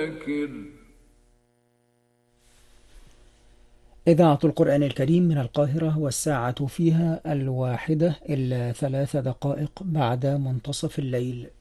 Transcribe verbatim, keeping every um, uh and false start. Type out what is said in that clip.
ذاكر. إذاعة القرآن الكريم من القاهرة، والساعة فيها الواحدة إلا ثلاث دقائق بعد منتصف الليل.